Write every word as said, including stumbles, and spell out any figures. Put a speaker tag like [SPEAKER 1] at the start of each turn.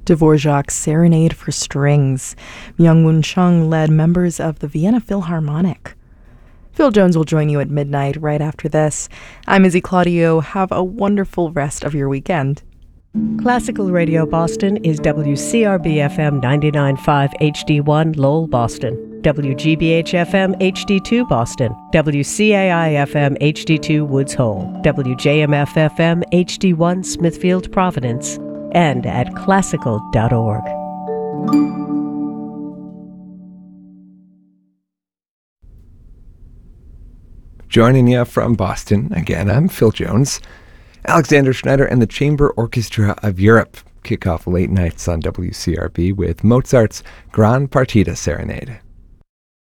[SPEAKER 1] Dvorak's Serenade for Strings. Myung-Whun Chung led members of the Vienna Philharmonic. Phil Jones will join you at midnight right after this. I'm Izzy Claudio. Have a wonderful rest of your weekend.
[SPEAKER 2] Classical Radio Boston is W C R B F M ninety-nine point five H D one Lowell, Boston, W G B H F M H D two Boston, W C A I F M H D two Woods Hole, W J M F F M H D one Smithfield, Providence, and at classical dot org.
[SPEAKER 3] Joining you from Boston, again, I'm Phil Jones. Alexander Schneider and the Chamber Orchestra of Europe kick off late nights on W C R B with Mozart's Gran Partita Serenade.